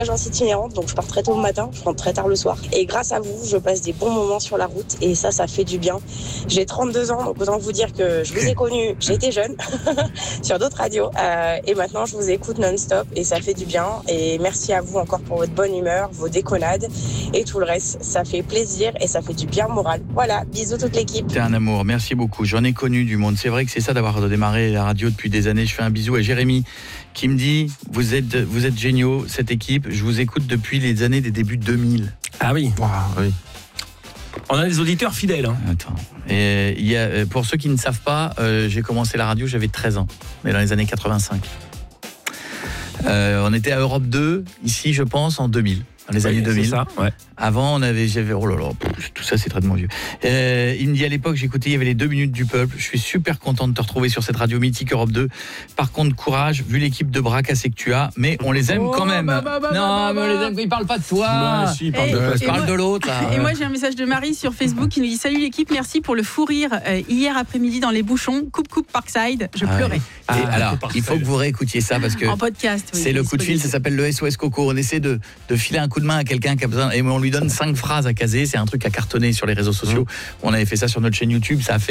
agence itinérante, donc je pars très tôt le matin, je rentre très tard le soir. Et grâce à vous, je passe des bons moments sur la route et ça fait du bien. J'ai 32 ans, donc autant vous dire que je vous ai connu, j'étais jeune, sur d'autres radios. Et maintenant, je vous écoute non-stop et ça fait du bien. Et merci à vous encore pour votre bonne humeur, vos déconnades et tout le reste. Ça fait plaisir et ça fait du bien moral. Voilà, bisous toute l'équipe. T'es un amour, merci beaucoup. J'en ai connu du monde. C'est vrai que c'est ça d'avoir démarré la radio depuis des années. Je fais un bisou à Jérémy qui me dit vous êtes géniaux, cette équipe. Je vous écoute depuis les années des débuts 2000. Ah oui. Wow, oui. On a des auditeurs fidèles. Hein. Attends. Et il y a, pour ceux qui ne savent pas, j'ai commencé la radio, j'avais 13 ans, mais dans les années 85. On était à Europe 2, ici, je pense, en 2000. Dans les années 2000. C'est ça, ouais. Avant, j'avais oh là là, tout ça c'est très de mon vieux. Il me dit à l'époque, j'écoutais, il y avait les 2 minutes du peuple. Je suis super content de te retrouver sur cette radio mythique Europe 2. Par contre, courage, vu l'équipe de bras cassés que tu as, mais on les aime quand même. Non, mais on les aime. Il parle pas de toi. Si, il parle de l'autre. Là. Et moi, j'ai un message de Marie sur Facebook qui nous dit salut l'équipe, merci pour le fou rire hier après-midi dans les bouchons. Coupe Parkside, je pleurais. Et alors, il faut que vous réécoutiez ça parce que en podcast. Oui, c'est le coup de fil, ça s'appelle le SOS Coco. On essaie de filer un coup de main à quelqu'un qui a besoin et on lui donne 5 phrases à caser. C'est un truc à cartonner sur les réseaux sociaux. On avait fait ça sur notre chaîne YouTube. Ça a fait